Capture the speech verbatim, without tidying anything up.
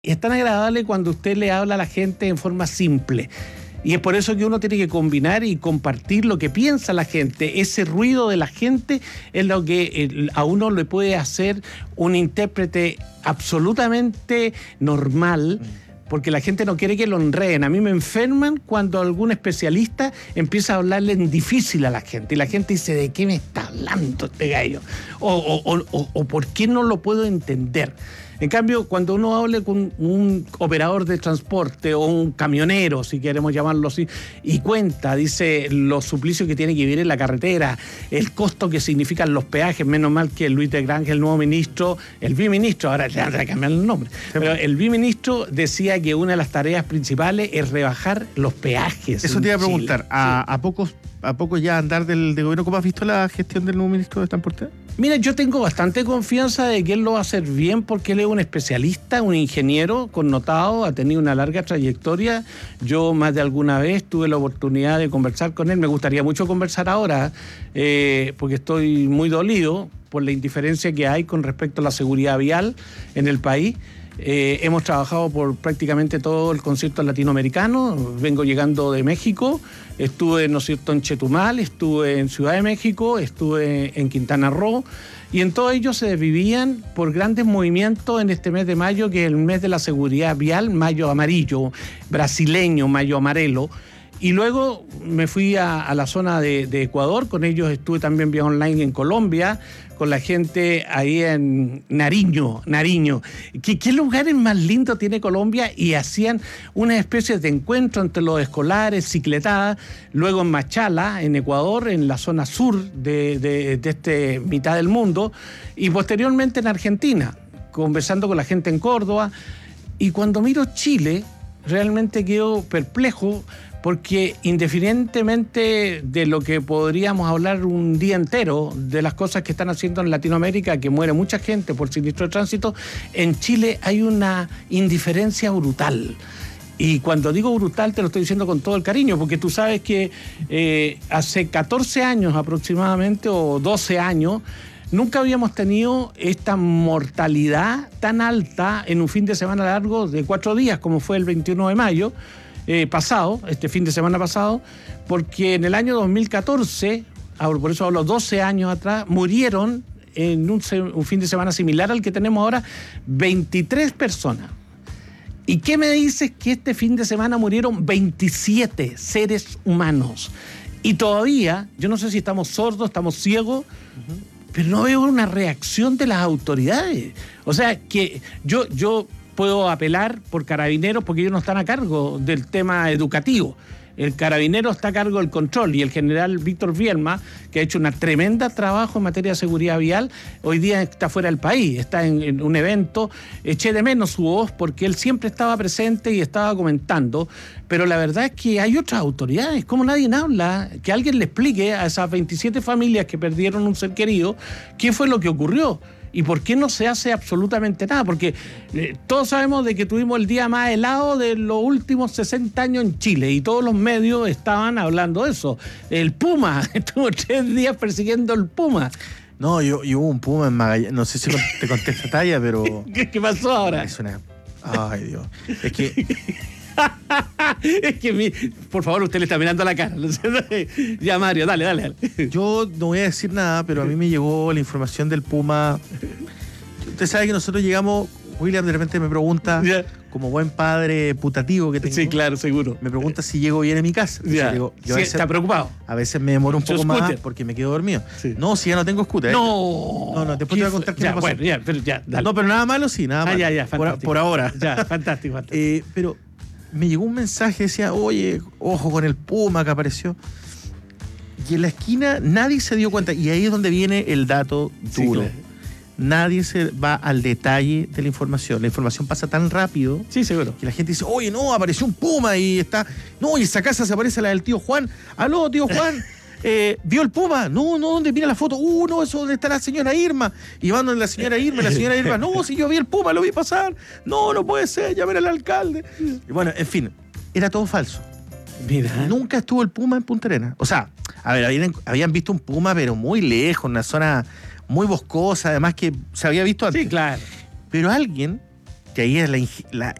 Es tan agradable cuando usted le habla a la gente en forma simple. Y es por eso que uno tiene que combinar y compartir lo que piensa la gente. Ese ruido de la gente es lo que a uno le puede hacer un intérprete absolutamente normal, porque la gente no quiere que lo enreden. A mí me enferman cuando algún especialista empieza a hablarle en difícil a la gente. Y la gente dice, ¿de qué me está hablando este gallo? O, o, o, o, o ¿por qué no lo puedo entender? En cambio, cuando uno hable con un operador de transporte o un camionero, si queremos llamarlo así, y cuenta, dice, los suplicios que tiene que vivir en la carretera, el costo que significan los peajes, menos mal que Luis de Granja, el nuevo ministro, el viceministro, ahora le van a cambiar el nombre, pero el viceministro decía que una de las tareas principales es rebajar los peajes. Eso te iba a preguntar, a, sí. a pocos a poco ya andar del de gobierno, ¿cómo has visto la gestión del nuevo ministro de Transporte? Mira, yo tengo bastante confianza de que él lo va a hacer bien porque él es un especialista, un ingeniero connotado, ha tenido una larga trayectoria. Yo más de alguna vez tuve la oportunidad de conversar con él. Me gustaría mucho conversar ahora eh, porque estoy muy dolido por la indiferencia que hay con respecto a la seguridad vial en el país. Eh, hemos trabajado por prácticamente todo el concierto latinoamericano. Vengo llegando de México, estuve, ¿no es cierto?, en Chetumal, estuve en Ciudad de México, estuve en Quintana Roo, y en todo ello se desvivían por grandes movimientos en este mes de mayo, que es el mes de la seguridad vial, mayo amarillo, brasileño, mayo amarelo. Y luego me fui a, a la zona de, de Ecuador, con ellos estuve también vía online en Colombia, con la gente ahí en Nariño, Nariño. ¿Qué, qué lugares más lindos tiene Colombia? Y hacían unas especies de encuentro entre los escolares, cicletadas, luego en Machala, en Ecuador, en la zona sur de, de, de este mitad del mundo, y posteriormente en Argentina, conversando con la gente en Córdoba. Y cuando miro Chile, realmente quedo perplejo, porque independientemente de lo que podríamos hablar un día entero, de las cosas que están haciendo en Latinoamérica, que muere mucha gente por siniestro de tránsito, en Chile hay una indiferencia brutal. Y cuando digo brutal te lo estoy diciendo con todo el cariño, porque tú sabes que eh, hace catorce años aproximadamente, o doce años, nunca habíamos tenido esta mortalidad tan alta en un fin de semana largo de cuatro días, como fue el veintiuno de mayo, Eh, pasado, este fin de semana pasado, porque en el año dos mil catorce, por eso hablo doce años atrás, murieron en un, un fin de semana similar al que tenemos ahora, veintitrés personas. ¿Y qué me dices que este fin de semana murieron veintisiete seres humanos? Y todavía, yo no sé si estamos sordos, estamos ciegos, uh-huh. pero no veo una reacción de las autoridades. O sea, que yo... yo puedo apelar por Carabineros porque ellos no están a cargo del tema educativo. El Carabinero está a cargo del control, y el general Víctor Vielma, que ha hecho un tremendo trabajo en materia de seguridad vial, hoy día está fuera del país, está en, en un evento. Eché de menos su voz porque él siempre estaba presente y estaba comentando, pero la verdad es que hay otras autoridades, como nadie habla, que alguien le explique a esas veintisiete familias que perdieron un ser querido qué fue lo que ocurrió. ¿Y por qué no se hace absolutamente nada? Porque eh, todos sabemos de que tuvimos el día más helado de los últimos sesenta años en Chile, y todos los medios estaban hablando de eso. El Puma, estuvo tres días persiguiendo el Puma. No, yo, yo hubo un Puma en Magallanes, no sé si te conté esta talla, pero... ¿Qué, qué pasó ahora? Es una... Ay, Dios. Es que... es que, mi... por favor, usted le está mirando a la cara. Ya, Mario, dale, dale, dale. Yo no voy a decir nada, pero a mí me llegó la información del Puma. Usted sabe que nosotros llegamos, William de repente me pregunta, yeah. como buen padre putativo que tengo. Sí, claro, seguro. Me pregunta si llego bien a mi casa. Yeah. Digo, yo sí, a veces, está preocupado. A veces me demoro un Yo poco scooter. más porque me quedo dormido. Sí. No, si ya no tengo scooter. No. No, no, después te voy a contar qué ya, me pasó. Bueno, ya, pero ya, dale. No, pero nada malo, sí, nada malo. Ah, ya, ya, por, por ahora. Ya, fantástico, fantástico. Eh, pero me llegó un mensaje, decía, oye, ojo con el Puma que apareció. Y en la esquina nadie se dio cuenta. Y ahí es donde viene el dato duro. Sí, claro. Nadie se va al detalle de la información. La información pasa tan rápido, sí, seguro, que la gente dice, oye, no, apareció un Puma y está... No, y esa casa se parece a la del tío Juan. Aló, tío Juan. Eh, ¿Vio el Puma? No, no, ¿dónde? Mira la foto. Uh, no, eso donde está la señora Irma. Y van donde la señora Irma, la señora Irma, no, si yo vi el Puma, lo vi pasar. No, no puede ser, llamen al alcalde. Y bueno, en fin, era todo falso. Mira. Nunca estuvo el Puma en Punta Arenas. O sea, a ver, habían, habían visto un Puma, pero muy lejos, en una zona muy boscosa, además que se había visto antes. Sí, claro. Pero alguien que ahí es la, ing- la